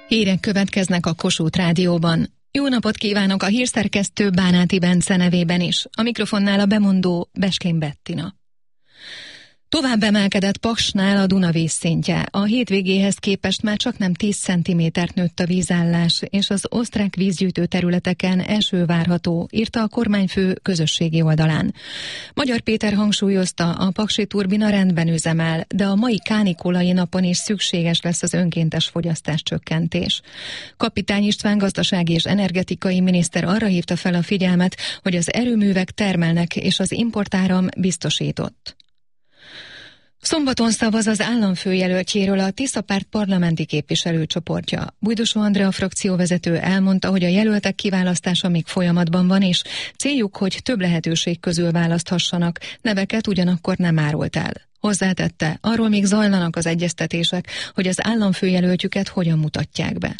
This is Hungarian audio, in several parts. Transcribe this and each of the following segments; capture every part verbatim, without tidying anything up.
Hírek következnek a Kossuth Rádióban. Jó napot kívánok a hírszerkesztő Bánáti Bence nevében is. A mikrofonnál a bemondó Besklin Bettina. Tovább emelkedett Paksnál a Duna vízszintje. A hétvégéhez képest már csak nem tíz centimétert nőtt a vízállás, és az osztrák vízgyűjtő területeken eső várható, írta a kormányfő közösségi oldalán. Magyar Péter hangsúlyozta, a paksi turbina rendben üzemel, de a mai kánikulai napon is szükséges lesz az önkéntes fogyasztás csökkentés. Kapitány István gazdasági és energetikai miniszter arra hívta fel a figyelmet, hogy az erőművek termelnek, és az importáram biztosított. Szombaton szavaz az államfőjelöltjéről a Tisza Párt parlamenti képviselőcsoportja. Bújdosó Andrea frakcióvezető elmondta, hogy a jelöltek kiválasztása még folyamatban van, és céljuk, hogy több lehetőség közül választhassanak, neveket ugyanakkor nem árolt el. Hozzátette, arról még zajlanak az egyeztetések, hogy az államfőjelöltjüket hogyan mutatják be.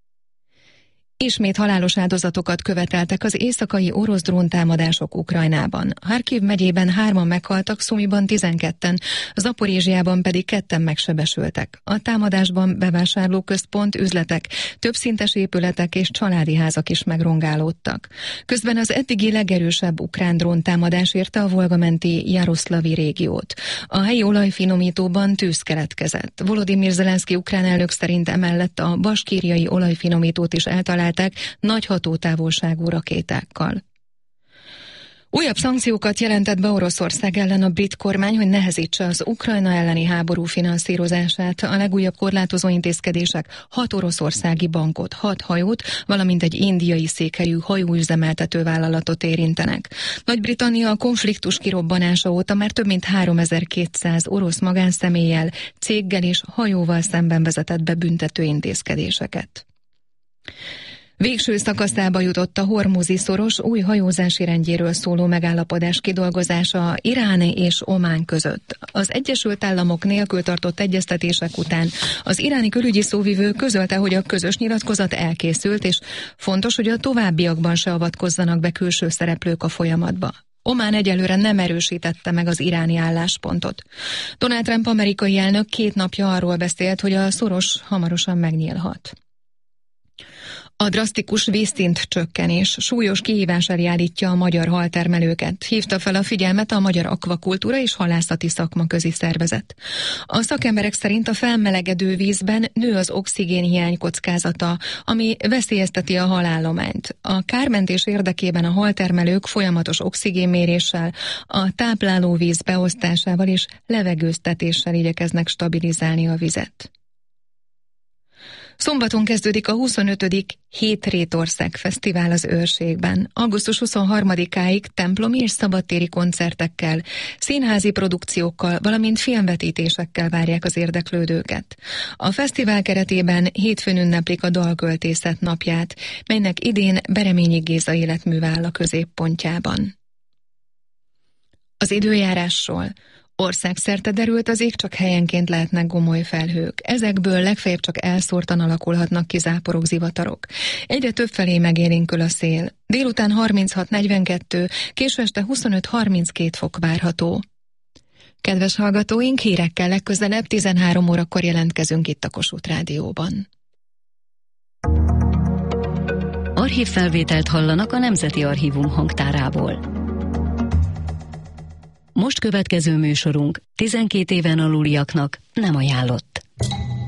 Ismét halálos áldozatokat követeltek az éjszakai orosz dróntámadások Ukrajnában. Harkiv megyében hárman meghaltak, Szumiban tizenketten, Zaporízsiában pedig ketten megsebesültek. A támadásban bevásárlóközpont, üzletek, többszintes épületek és családi házak is megrongálódtak. Közben az eddigi legerősebb ukrán dróntámadás érte a Volga-menti Jaroszlavi régiót. A helyi olajfinomítóban tűz keletkezett. Volodymyr Zelenszky ukrán elnök szerint emellett a baskíriai olajfinomítót is eltalálták nagy hatótávolságú rakétákkal. Újabb szankciókat jelentett be Oroszország ellen a brit kormány, hogy nehezítse az Ukrajna elleni háború finanszírozását. A legújabb korlátozó intézkedések hat oroszországi bankot, hat hajót, valamint egy indiai székhelyű hajóüzemeltető vállalatot érintenek. Nagy-Britannia a konfliktus kirobbanása óta már több mint háromezer-kétszáz orosz magánszemélyel, céggel és hajóval szemben vezetett be büntető intézkedéseket. Végső szakaszába jutott a Hormuzi szoros új hajózási rendjéről szóló megállapodás kidolgozása Irán és Omán között. Az Egyesült Államok nélkül tartott egyeztetések után az iráni külügyi szóvivő közölte, hogy a közös nyilatkozat elkészült, és fontos, hogy a továbbiakban se avatkozzanak be külső szereplők a folyamatba. Omán egyelőre nem erősítette meg az iráni álláspontot. Donald Trump amerikai elnök két napja arról beszélt, hogy a szoros hamarosan megnyílhat. A drasztikus vízszint csökkenés súlyos kihívás elé állítja a magyar haltermelőket, hívta fel a figyelmet a Magyar Akvakultúra és Halászati Szakmaközi Szervezet. A szakemberek szerint a felmelegedő vízben nő az oxigénhiány kockázata, ami veszélyezteti a halállományt. A kármentés érdekében a haltermelők folyamatos oxigénméréssel, a táplálóvíz beosztásával és levegőztetéssel igyekeznek stabilizálni a vizet. Szombaton kezdődik a huszonötödik Hétrétország Fesztivál az Őrségben. augusztus huszonharmadikáig templomi és szabadtéri koncertekkel, színházi produkciókkal, valamint filmvetítésekkel várják az érdeklődőket. A fesztivál keretében hétfőn ünneplik a Dalköltészet napját, melynek idén Bereményi Géza életműve áll a középpontjában. Az időjárásról. Országszerte derült az ég, csak helyenként lehetnek gomoly felhők. Ezekből legfeljebb csak elszórtan alakulhatnak ki záporok, zivatarok. Egyre több felé megélénkül a szél. Délután harminchat negyvenkettő, késő este huszonöt harminckét fok várható. Kedves hallgatóink, hírekkel legközelebb tizenhárom órakor jelentkezünk itt a Kossuth Rádióban. Archívfelvételt hallanak a Nemzeti Archívum hangtárából. Most következő műsorunk tizenkét éven aluliaknak nem ajánlott.